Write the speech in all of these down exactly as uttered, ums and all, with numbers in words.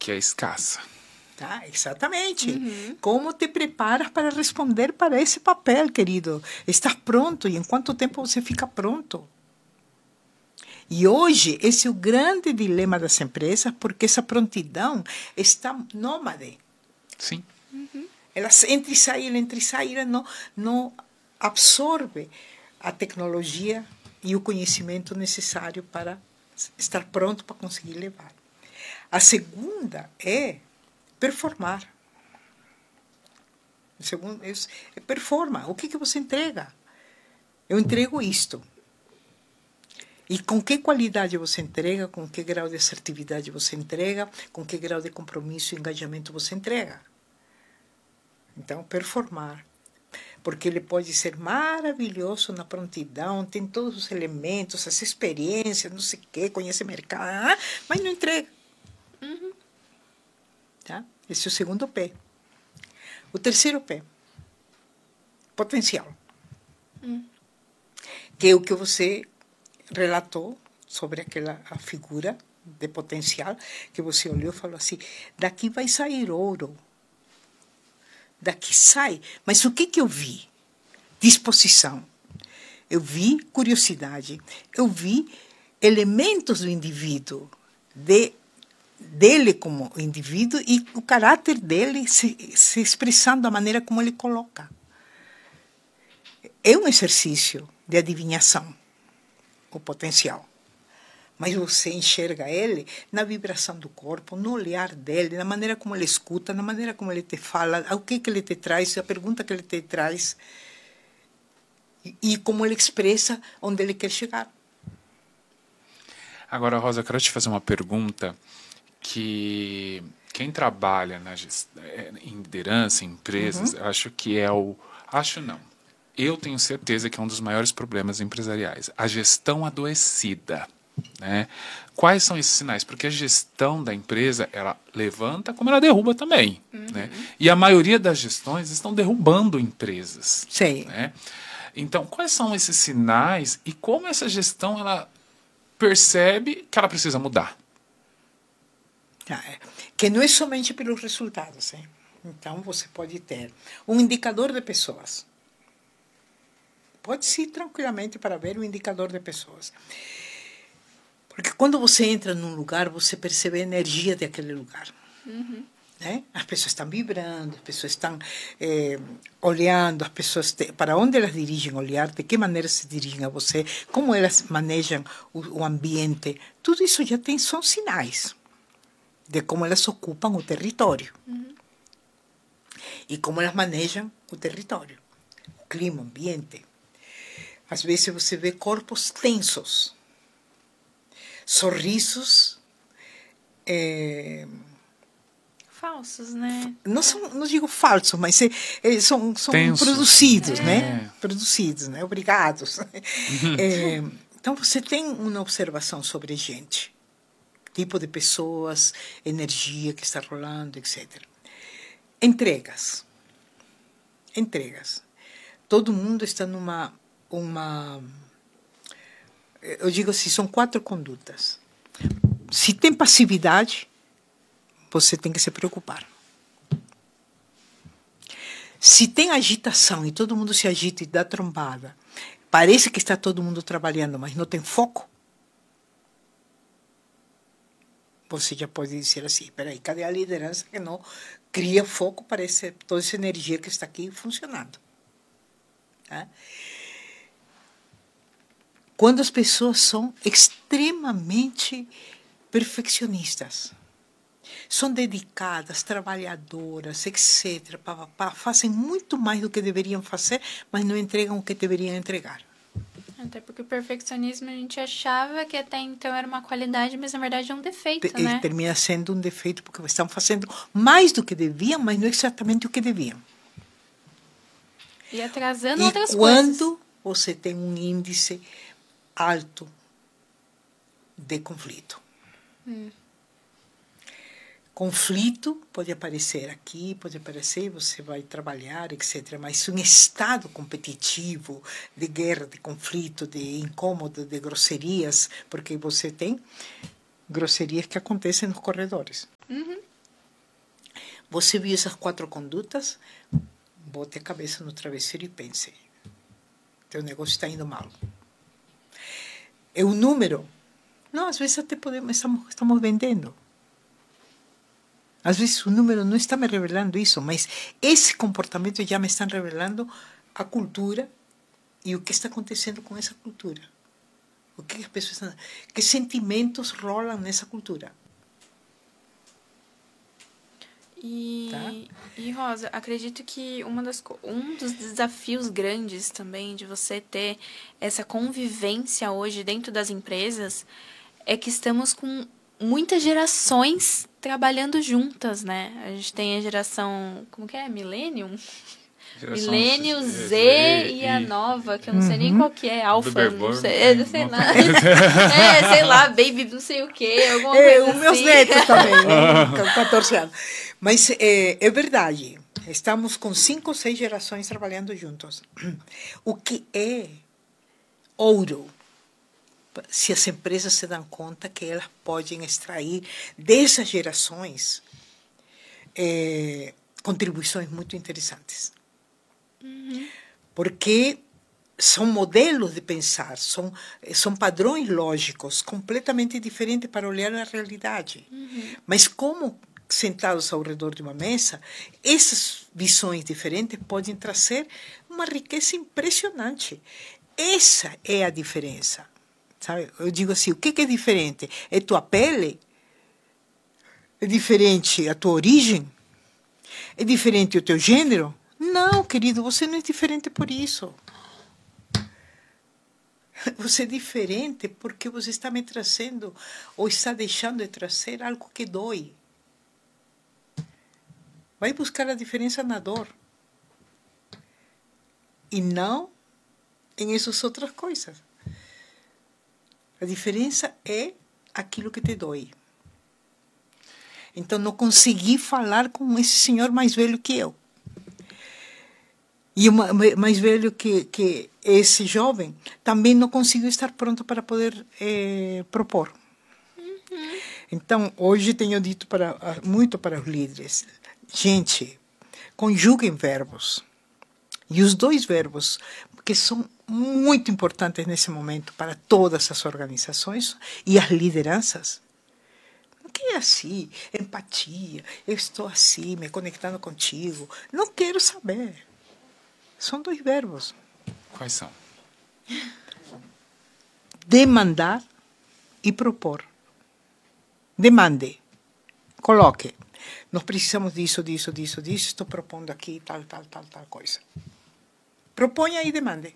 que é escassa. Tá, exatamente. Uhum. Como te preparas para responder para esse papel, querido? Estás pronto? E em quanto tempo você fica pronto? E hoje, esse é o grande dilema das empresas, porque essa prontidão está nômade. Sim. Uhum. Ela entra e sai, ela entra e sai, ela não, não absorve a tecnologia e o conhecimento necessário para estar pronto para conseguir levar. A segunda é performar. O segundo é performa. O que, que você entrega? Eu entrego isto. E com que qualidade você entrega, com que grau de assertividade você entrega, com que grau de compromisso e engajamento você entrega. Então, performar. Porque ele pode ser maravilhoso na prontidão, tem todos os elementos, as experiências, não sei o quê, conhece mercado, mas não entrega. Uhum. Tá? Esse é o segundo P. O terceiro P, potencial. Hum. Que é o que você relatou sobre aquela a figura de potencial, que você olhou e falou assim, daqui vai sair ouro. Daqui sai. Mas o que, que eu vi? Disposição. Eu vi curiosidade. Eu vi elementos do indivíduo, de, dele como indivíduo e o caráter dele se, se expressando da maneira como ele coloca. É um exercício de adivinhação, o potencial. Mas você enxerga ele na vibração do corpo, no olhar dele, na maneira como ele escuta, na maneira como ele te fala, o que, que ele te traz, a pergunta que ele te traz e, e como ele expressa onde ele quer chegar. Agora, Rosa, eu quero te fazer uma pergunta que quem trabalha na gest... em liderança, em empresas, uhum. eu acho que é o... Acho não. Eu tenho certeza que é um dos maiores problemas empresariais. A gestão adoecida. Né? Quais são esses sinais? Porque a gestão da empresa, ela levanta como ela derruba também. Uhum. Né? E a maioria das gestões estão derrubando empresas. Sim. Né? Então, quais são esses sinais e como essa gestão ela percebe que ela precisa mudar? Que não é somente pelos resultados. Hein? Então, você pode ter um indicador de pessoas. Pode ir tranquilamente para ver o indicador de pessoas. Porque quando você entra num lugar, você percebe a energia daquele lugar. Uhum. Né? As pessoas estão vibrando, as pessoas estão eh, olhando, as pessoas te, para onde elas dirigem o olhar, de que maneira se dirigem a você, como elas manejam o, o ambiente. Tudo isso já tem, são sinais de como elas ocupam o território. Uhum. E como elas manejam o território, o clima, o ambiente. Às vezes você vê corpos tensos, sorrisos é, falsos, né? Não são, não digo falsos, mas é, é, são, são produzidos, é. né? Produzidos, né? Obrigados. É, então você tem uma observação sobre a gente, tipo de pessoas, energia que está rolando, etcétera. Entregas, entregas. Todo mundo está numa uma eu digo assim, são quatro condutas. Se tem passividade, você tem que se preocupar. Se tem agitação e todo mundo se agita e dá trombada, parece que está todo mundo trabalhando, mas não tem foco, você já pode dizer assim, peraí, cadê a liderança que não cria foco para esse, toda essa energia que está aqui funcionando? Tá? Quando as pessoas são extremamente perfeccionistas, são dedicadas, trabalhadoras, etcétera, pá, pá, fazem muito mais do que deveriam fazer, mas não entregam o que deveriam entregar. Até porque o perfeccionismo a gente achava que até então era uma qualidade, mas na verdade é um defeito, T- né? Termina sendo um defeito porque estão fazendo mais do que deviam, mas não exatamente o que deviam. E atrasando e outras coisas. coisas. Quando você tem um índice alto de conflito. Hum. Conflito pode aparecer aqui, pode aparecer, você vai trabalhar, etcétera. Mas um estado competitivo de guerra, de conflito, de incômodo, de grosserias, porque você tem grosserias que acontecem nos corredores. Uhum. Você viu essas quatro condutas? Bote a cabeça no travesseiro e pense. Teu negócio está indo mal. É o número. Não, às vezes até podemos, estamos, estamos vendendo. Às vezes o número não está me revelando isso, mas esse comportamento já me está revelando a cultura e o que está acontecendo com essa cultura. O que as pessoas estão, que sentimentos rolam nessa cultura. E, tá? e Rosa, acredito que uma das, um dos desafios grandes também de você ter essa convivência hoje dentro das empresas é que estamos com muitas gerações trabalhando juntas, né? A gente tem a geração, como que é? Millennium? Milênio, Z, Z e a nova, que eu não sei uhum. nem qual que é, Alpha, não sei, é, sei lá. É, sei lá, Baby não sei o que, alguma é, coisa os meus assim. netos também, né? Com quatorze anos. Mas é, é verdade, estamos com cinco ou seis gerações trabalhando juntos. O que é ouro, se as empresas se dão conta que elas podem extrair dessas gerações é, contribuições muito interessantes. Uhum. Porque são modelos de pensar, são, são padrões lógicos completamente diferentes para olhar a realidade. Uhum. Mas como sentados ao redor de uma mesa, essas visões diferentes podem trazer uma riqueza impressionante. Essa é a diferença. Sabe? Eu digo assim, o que é diferente? É tua pele? É diferente a tua origem? É diferente o teu gênero? Não, querido, você não é diferente por isso. Você é diferente porque você está me trazendo ou está deixando de trazer algo que dói. Vai buscar a diferença na dor. E não em essas outras coisas. A diferença é aquilo que te dói. Então, não consegui falar com esse senhor mais velho que eu. E o mais velho que, que esse jovem também não conseguiu estar pronto para poder eh, propor. Uhum. Então, hoje tenho dito para, muito para os líderes, gente, conjuguem verbos. E os dois verbos, que são muito importantes nesse momento para todas as organizações e as lideranças. Não é assim, empatia, eu estou assim, me conectando contigo. Não quero saber. São dois verbos. Quais são? Demandar e propor. Demande. Coloque. Nós precisamos disso, disso, disso, disso. Estou propondo aqui tal, tal, tal, tal coisa. Proponha e demande.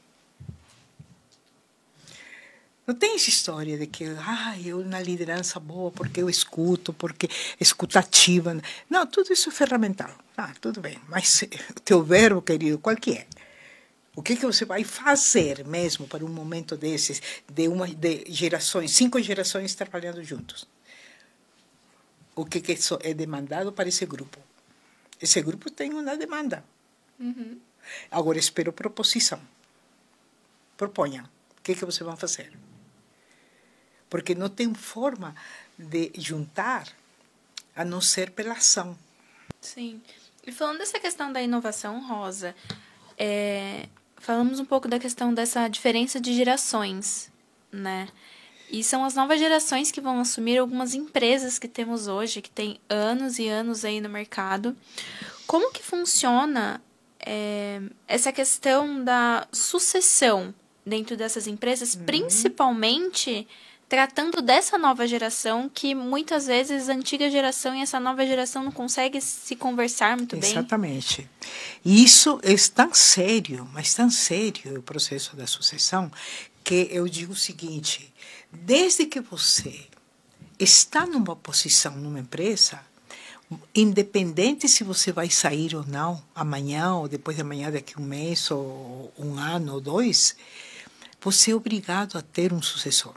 Não tem essa história de que ah, eu na liderança boa porque eu escuto, porque escutativa. Não, tudo isso é ferramental. Ah, tudo bem. Mas o teu verbo, querido, qual que é? O que, que você vai fazer mesmo para um momento desses, de uma de gerações, cinco gerações trabalhando juntos? O que, que é demandado para esse grupo? Esse grupo tem uma demanda. Uhum. Agora, espero proposição. Proponha. O que, que vocês vão fazer? Porque não tem forma de juntar a não ser pela ação. Sim. E falando dessa questão da inovação, Rosa, é, falamos um pouco da questão dessa diferença de gerações, né? E são as novas gerações que vão assumir algumas empresas que temos hoje, que têm anos e anos aí no mercado. Como que funciona é, essa questão da sucessão dentro dessas empresas, uhum. principalmente tratando dessa nova geração, que muitas vezes a antiga geração e essa nova geração não conseguem se conversar muito bem? Exatamente. E isso é tão sério, mas tão sério o processo da sucessão, que eu digo o seguinte, desde que você está numa posição numa empresa, independente se você vai sair ou não, amanhã ou depois de amanhã, daqui a um mês, ou um ano ou dois, você é obrigado a ter um sucessor.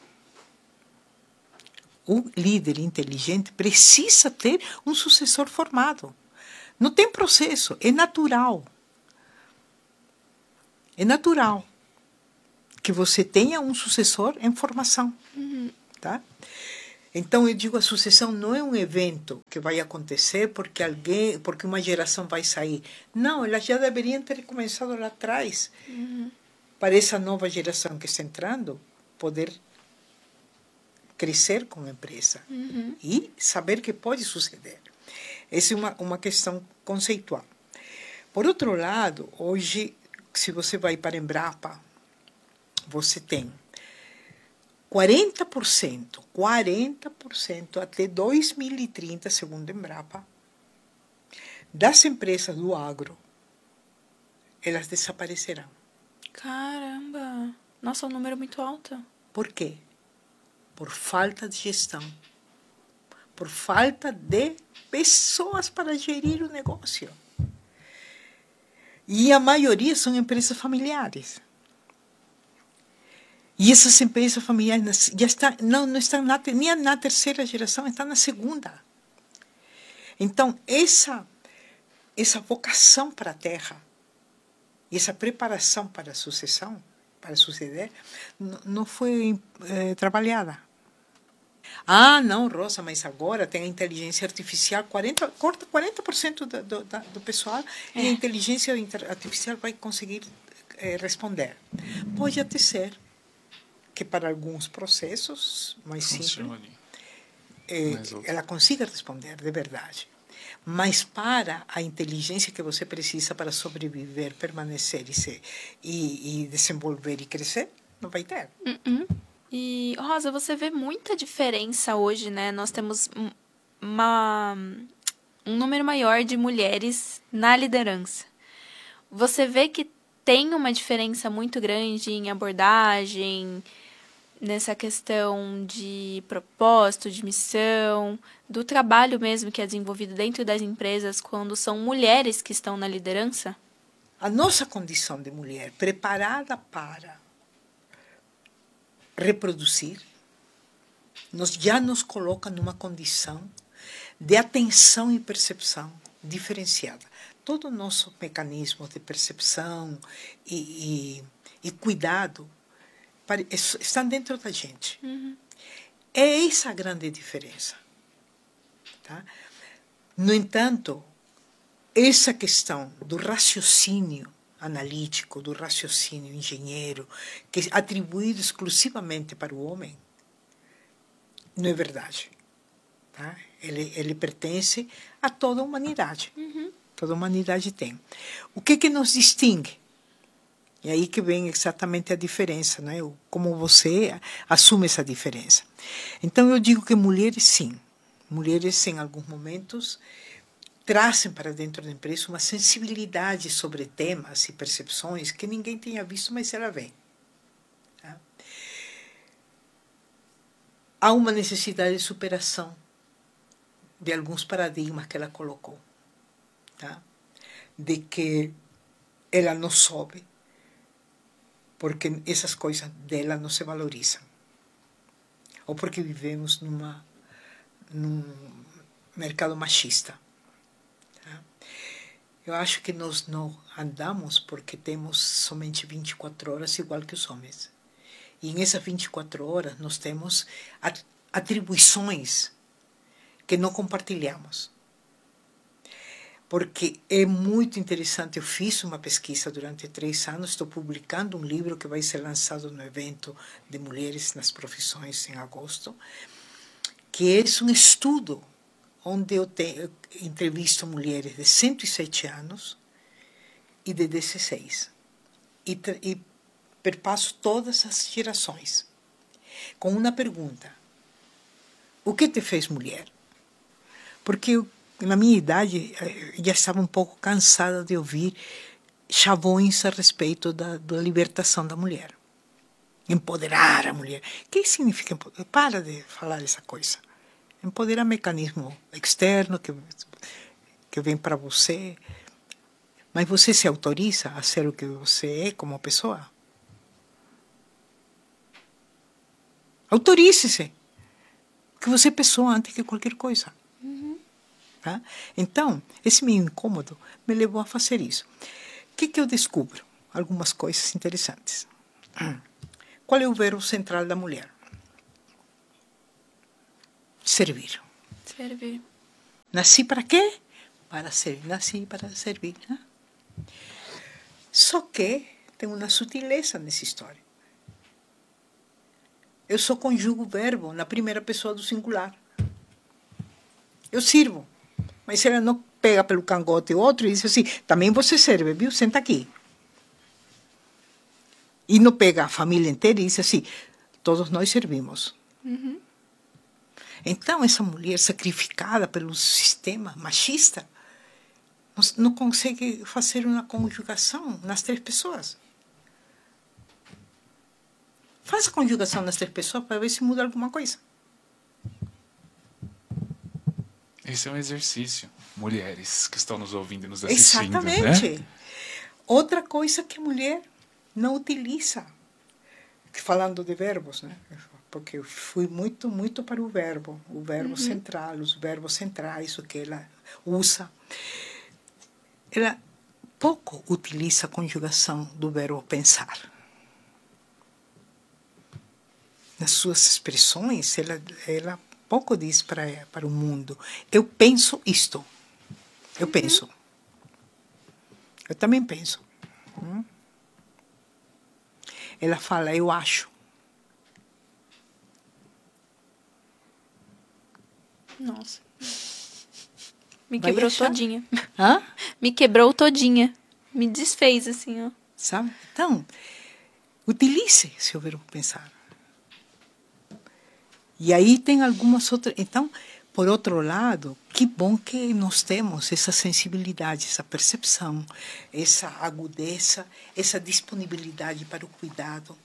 O líder inteligente precisa ter um sucessor formado. Não tem processo, é natural. É natural que você tenha um sucessor em formação. Uhum. Tá? Então, eu digo, a sucessão não é um evento que vai acontecer porque alguém, porque uma geração vai sair. Não, elas já deveriam ter começado lá atrás, uhum. para essa nova geração que está entrando poder crescer com a empresa, uhum. e saber que pode suceder. Essa é uma, uma questão conceitual. Por outro lado, hoje, se você vai para a Embrapa, você tem quarenta por cento, quarenta por cento até dois mil e trinta, segundo a Embrapa, das empresas do agro, elas desaparecerão. Caramba! Nossa, um número muito alto. Por quê? Por falta de gestão. Por falta de pessoas para gerir o negócio. E a maioria são empresas familiares. E essas empresas familiares já estão, não, não estão na, nem na terceira geração, estão na segunda. Então, essa, essa vocação para a terra, e essa preparação para a sucessão, para suceder, não, não foi é, trabalhada. Ah, não, Rosa, mas agora tem a inteligência artificial, quarenta, corta quarenta por cento do, do, do pessoal, é. E a inteligência artificial vai conseguir é, responder. Pode até ser que para alguns processos mais simples, é, ela consiga responder de verdade. Mas para a inteligência que você precisa para sobreviver, permanecer e, ser, e, e desenvolver e crescer, não vai ter. Uh-uh. E, Rosa, você vê muita diferença hoje, né? Nós temos uma, um número maior de mulheres na liderança. Você vê que tem uma diferença muito grande em abordagem, nessa questão de propósito, de missão, do trabalho mesmo que é desenvolvido dentro das empresas quando são mulheres que estão na liderança? A nossa condição de mulher preparada para reproduzir, nos, já nos coloca numa condição de atenção e percepção diferenciada. Todo o nosso mecanismo de percepção e, e, e cuidado estão dentro da gente. Uhum. É essa a grande diferença. Tá? No entanto, essa questão do raciocínio analítico, do raciocínio engenheiro, que é atribuído exclusivamente para o homem, não é verdade. Tá? Ele, ele pertence a toda a humanidade. Uhum. Toda a humanidade tem. O que, que nos distingue? E aí que vem exatamente a diferença, né? Como você assume essa diferença. Então, eu digo que mulheres, sim. Mulheres, em alguns momentos, trazem para dentro da empresa uma sensibilidade sobre temas e percepções que ninguém tenha visto, mas ela vem. Tá? Há uma necessidade de superação de alguns paradigmas que ela colocou. Tá? De que ela não soube, porque essas coisas dela não se valorizam. Ou porque vivemos numa, num mercado machista. Tá? Eu acho que nós não andamos porque temos somente vinte e quatro horas igual que os homens. E em essas vinte e quatro horas nós temos atribuições que não compartilhamos. Porque é muito interessante. Eu fiz uma pesquisa durante três anos, estou publicando um livro que vai ser lançado no evento de mulheres nas profissões em agosto, que é um estudo onde eu, te, eu entrevisto mulheres de cento e sete anos e de dezesseis. E, e perpasso todas as gerações com uma pergunta: o que te fez mulher? Porque eu, na minha idade, já estava um pouco cansada de ouvir chavões a respeito da, da libertação da mulher. Empoderar a mulher. O que significa empoderar? Para de falar essa coisa. Empoderar mecanismo externo que, que vem para você. Mas você se autoriza a ser o que você é como pessoa? Autorize-se. Que você é pessoa antes que qualquer coisa. Tá? Então, esse meu incômodo me levou a fazer isso. O que, que eu descubro? Algumas coisas interessantes. Qual é o verbo central da mulher? Servir. Servir. Nasci para quê? Para servir. Nasci para servir. Né? Só que tem uma sutileza nessa história. Eu só conjugo o verbo na primeira pessoa do singular. Eu sirvo. Mas ela não pega pelo cangote o outro e diz assim, também você serve, viu? Senta aqui. E não pega a família inteira e diz assim, todos nós servimos. Uhum. Então, essa mulher sacrificada pelo sistema machista não, não consegue fazer uma conjugação nas três pessoas. Faz a conjugação nas três pessoas para ver se muda alguma coisa. Esse é um exercício, mulheres que estão nos ouvindo e nos assistindo. Exatamente. Né? Outra coisa que a mulher não utiliza, falando de verbos, né? Porque eu fui muito, muito para o verbo, o verbo uhum. central, os verbos centrais, o que ela usa. Ela pouco utiliza a conjugação do verbo pensar. Nas suas expressões, ela, ela pouco diz para, para o mundo, eu penso isto. Eu uhum. penso. Eu também penso. Hum? Ela fala, eu acho. Nossa. Me Vai quebrou achar? todinha. Hã? Me quebrou todinha. Me desfez, assim, ó. Sabe? Então, utilize seu verbo pensar. E aí tem algumas outras... Então, por outro lado, que bom que nós temos essa sensibilidade, essa percepção, essa agudeza, essa disponibilidade para o cuidado.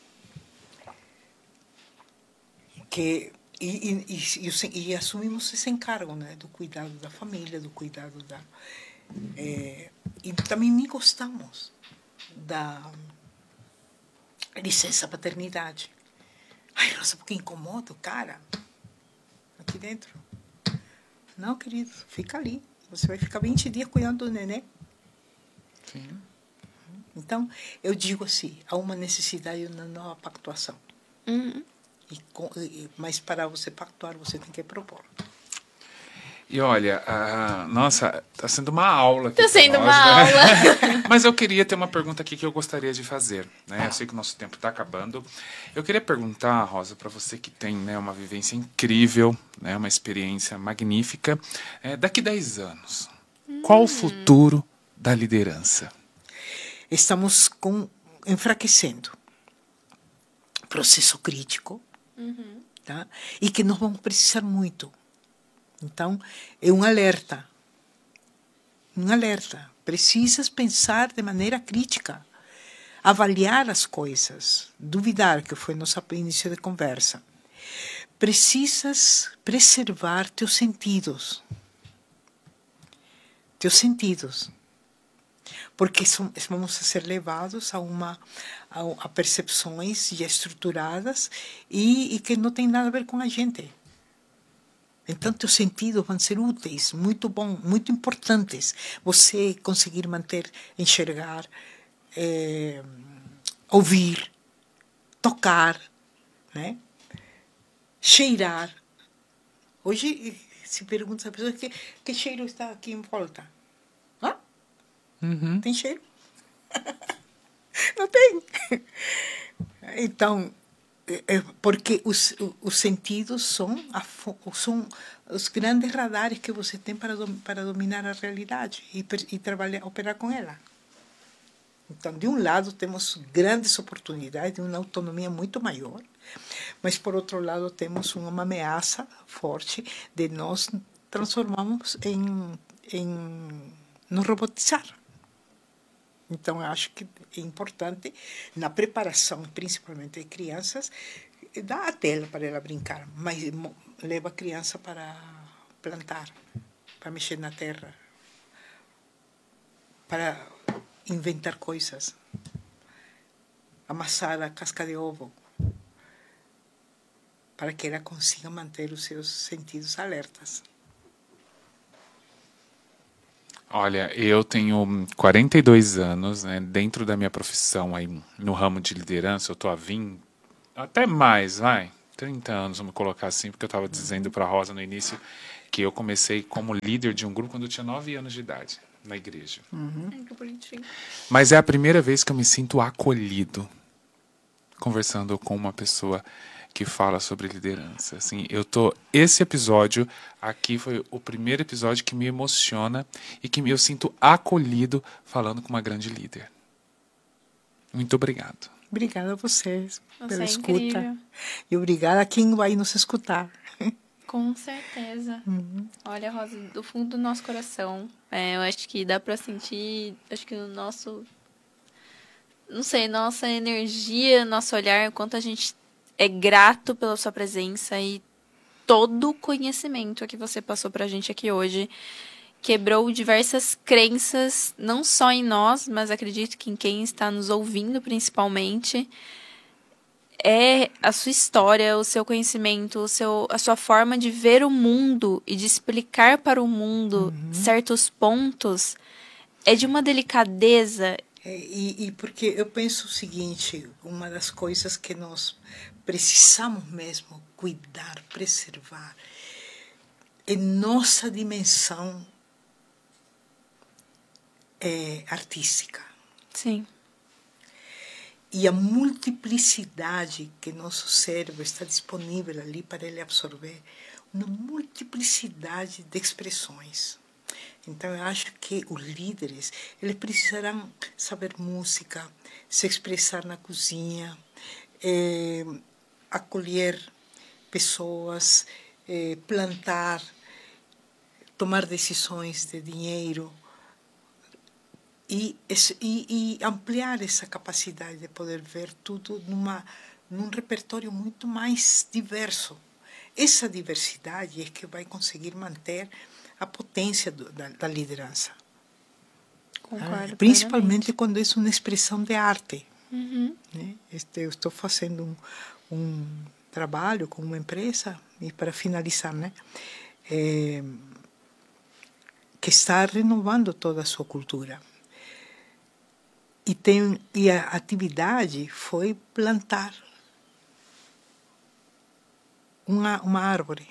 Que, e, e, e, e assumimos esse encargo, né, do cuidado da família, do cuidado da... É, e também nem gostamos da licença paternidade. Ai, nossa, porque incomoda o cara aqui dentro. Não, querido, fica ali. Você vai ficar vinte dias cuidando do neném. Sim. Então, eu digo assim, há uma necessidade de uma nova pactuação. Uhum. E, mas para você pactuar, você tem que propor. E olha, a, nossa, está sendo uma aula aqui. Está sendo nós, uma né? aula. Mas eu queria ter uma pergunta aqui que eu gostaria de fazer. Né? Eu sei que o nosso tempo está acabando. Eu queria perguntar, Rosa, para você que tem, né, uma vivência incrível, né, uma experiência magnífica, é, daqui dez anos, hum. qual o futuro da liderança? Estamos com, enfraquecendo. Processo crítico. Uhum. Tá? E que nós vamos precisar muito. Então, é um alerta. Um alerta. Precisas pensar de maneira crítica. Avaliar as coisas. Duvidar, que foi nosso início de conversa. Precisas preservar teus sentidos. Teus sentidos. Porque são, vamos ser levados a, uma, a, a percepções já estruturadas e, e que não tem nada a ver com a gente. Então, teus sentidos vão ser úteis, muito bom, muito importantes. Você conseguir manter, enxergar, é, ouvir, tocar, né? Cheirar. Hoje, se pergunta a pessoa que, que cheiro está aqui em volta. Hã? Uhum. Tem cheiro? Não tem. Então... Porque os, os sentidos são, a, são os grandes radares que você tem para, para dominar a realidade e, e trabalhar, operar com ela. Então, de um lado, temos grandes oportunidades de uma autonomia muito maior, mas, por outro lado, temos uma ameaça forte de nós transformarmos em, em nos robotizar. Então, eu acho que é importante, na preparação, principalmente de crianças, dar a tela para ela brincar, mas leva a criança para plantar, para mexer na terra, para inventar coisas, amassar a casca de ovo, para que ela consiga manter os seus sentidos alertas. Olha, eu tenho quarenta e dois anos, né, dentro da minha profissão aí no ramo de liderança, eu estou há vinte, até mais, vai, trinta anos, vamos colocar assim, porque eu estava dizendo para a Rosa no início que eu comecei como líder de um grupo quando eu tinha nove anos de idade, na igreja. Uhum. Ai, que bonitinho. Mas é a primeira vez que eu me sinto acolhido conversando com uma pessoa que fala sobre liderança. Assim, eu tô, esse episódio aqui foi o primeiro episódio que me emociona e que eu sinto acolhido falando com uma grande líder. Muito obrigado. Obrigada a vocês Nossa, pela é escuta. incrível. E obrigada a quem vai nos escutar. Com certeza. Uhum. Olha, Rosa, do fundo do nosso coração, é, eu acho que dá pra sentir, acho que o nosso, não sei, nossa energia, nosso olhar, o quanto a gente é grato pela sua presença e todo o conhecimento que você passou pra gente aqui hoje. Quebrou diversas crenças, não só em nós, mas acredito que em quem está nos ouvindo principalmente. É a sua história, o seu conhecimento, o seu, a sua forma de ver o mundo e de explicar para o mundo uhum. certos pontos é de uma delicadeza. É, e, e porque eu penso o seguinte, uma das coisas que nós precisamos mesmo cuidar, preservar, é nossa dimensão é, artística. Sim. E a multiplicidade que nosso cérebro está disponível ali para ele absorver, uma multiplicidade de expressões. Então, eu acho que os líderes, eles precisarão saber música, se expressar na cozinha, é, acolher pessoas, é, plantar, tomar decisões de dinheiro, E, e, e ampliar essa capacidade de poder ver tudo numa, num repertório muito mais diverso. Essa diversidade é que vai conseguir manter a potência do, da, da liderança. Concordo, ah, principalmente plenamente. quando é uma expressão de arte. Uhum. Né? Este, eu estou fazendo um, um trabalho com uma empresa, e para finalizar, né? É, que está renovando toda a sua cultura. E, tem, e a atividade foi plantar uma, uma árvore.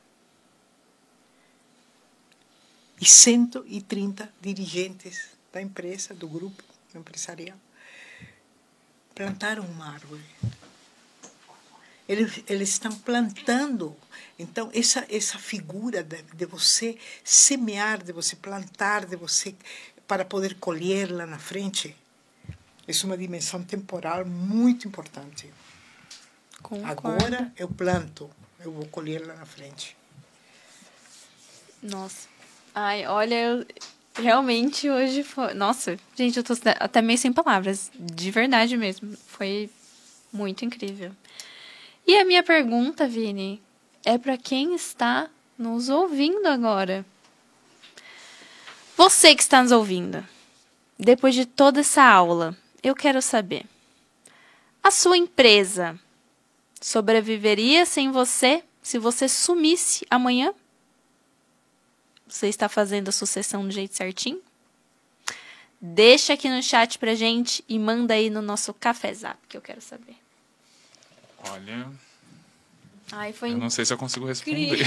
E cento e trinta dirigentes da empresa, do grupo empresarial, plantaram uma árvore. Eles, eles estão plantando. Então, essa, essa figura de, de você semear, de você plantar, de você para poder colher lá na frente, é uma dimensão temporal muito importante. Concordo. Agora eu planto, eu vou colher lá na frente. Nossa. Ai, olha, eu, realmente hoje foi... Nossa, gente, eu tô até meio sem palavras. De verdade mesmo. Foi muito incrível. E a minha pergunta, Vini, é para quem está nos ouvindo agora. Você que está nos ouvindo, depois de toda essa aula, eu quero saber, a sua empresa sobreviveria sem você se você sumisse amanhã? Você está fazendo a sucessão do jeito certinho? Deixa aqui no chat pra gente e manda aí no nosso Café Zap, que eu quero saber. Olha, Ai, foi eu não sei se eu consigo responder.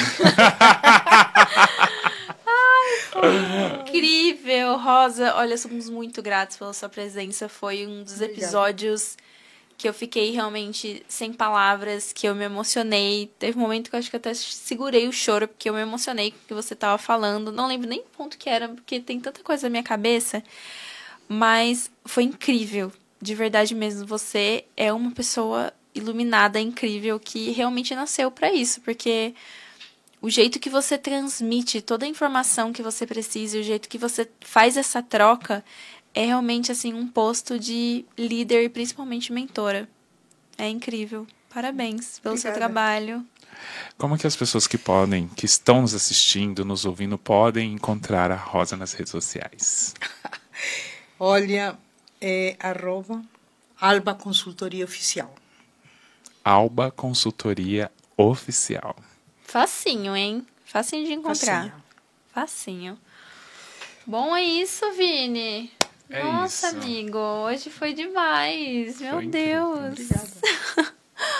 Incrível, Rosa. Olha, somos muito gratos pela sua presença. Foi um dos Obrigada. episódios que eu fiquei realmente sem palavras, que eu me emocionei. Teve um momento que eu acho que eu até segurei o choro, porque eu me emocionei com o que você estava falando. Não lembro nem o ponto que era, porque tem tanta coisa na minha cabeça. Mas foi incrível. De verdade mesmo, você é uma pessoa iluminada, incrível, que realmente nasceu para isso, porque o jeito que você transmite toda a informação que você precisa, o jeito que você faz essa troca, é realmente assim um posto de líder e principalmente mentora. É incrível. Parabéns pelo Obrigada. seu trabalho. Como que as pessoas que podem, que estão nos assistindo, nos ouvindo, podem encontrar a Rosa nas redes sociais? Olha, é arroba Alba Consultoria Oficial. Alba Consultoria Oficial. Facinho, hein? Facinho de encontrar. Facinho. Facinho. Bom, é isso, Vini. É Nossa, isso. amigo, hoje foi demais. Meu Foi incrível. Deus. Obrigada.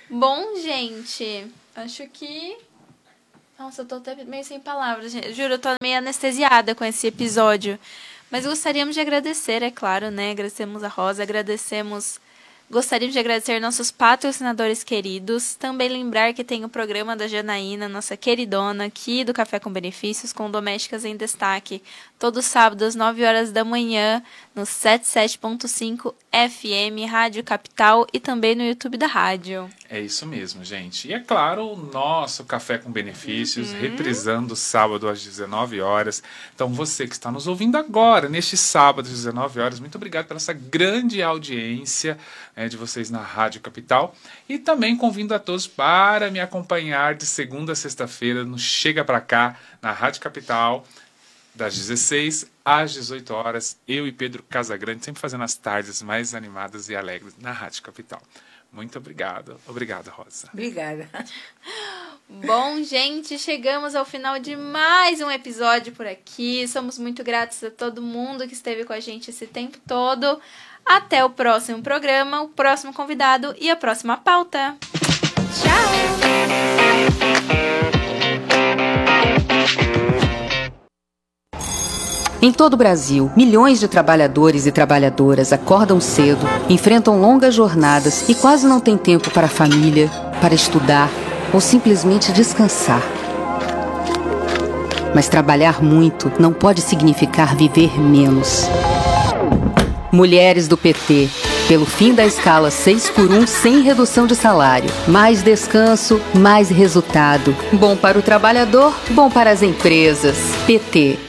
Bom, gente, acho que... Nossa, eu tô até meio sem palavras, gente. Juro, eu tô meio anestesiada com esse episódio. Mas gostaríamos de agradecer, é claro, né? Agradecemos a Rosa, agradecemos... Gostaríamos de agradecer nossos patrocinadores queridos. Também lembrar que tem o programa da Janaína, nossa queridona, aqui do Café com Benefícios, com Domésticas em Destaque, todo sábado às nove horas da manhã, no setenta e sete ponto cinco F M, Rádio Capital, e também no YouTube da rádio. É isso mesmo, gente. E é claro, o nosso Café com Benefícios, uhum. reprisando sábado às dezenove horas. Então, você que está nos ouvindo agora, neste sábado às dezenove horas, muito obrigado pela essa grande audiência, né, de vocês na Rádio Capital. E também convido a todos para me acompanhar de segunda a sexta-feira no Chega Pra Cá, na Rádio Capital, das dezesseis às dezoito horas. Eu e Pedro Casagrande, sempre fazendo as tardes mais animadas e alegres na Rádio Capital. Muito obrigado. Obrigado, Rosa. Obrigada. Bom, gente, chegamos ao final de mais um episódio por aqui. Somos muito gratos a todo mundo que esteve com a gente esse tempo todo. Até o próximo programa, o próximo convidado e a próxima pauta. Tchau! Em todo o Brasil, milhões de trabalhadores e trabalhadoras acordam cedo, enfrentam longas jornadas e quase não têm tempo para a família, para estudar ou simplesmente descansar. Mas trabalhar muito não pode significar viver menos. Mulheres do P T, pelo fim da escala seis por um sem redução de salário. Mais descanso, mais resultado. Bom para o trabalhador, bom para as empresas. P T.